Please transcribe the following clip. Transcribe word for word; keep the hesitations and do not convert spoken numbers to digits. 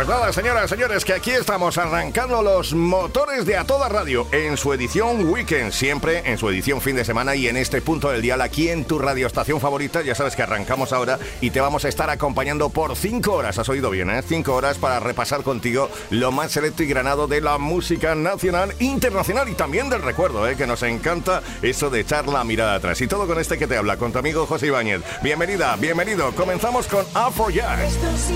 Pues nada, señoras y señores, que aquí estamos arrancando los motores de A Toda Radio en su edición Weekend, siempre en su edición fin de semana y en este punto del dial aquí en tu radioestación favorita. Ya sabes que arrancamos ahora y te vamos a estar acompañando por cinco horas, has oído bien, ¿eh? Cinco horas para repasar contigo lo más selecto y granado de la música nacional, internacional y también del recuerdo, ¿eh? Que nos encanta eso de echar la mirada atrás. Y todo con este que te habla, con tu amigo José Ibáñez. Bienvenida, bienvenido. Comenzamos con Afro Jazz.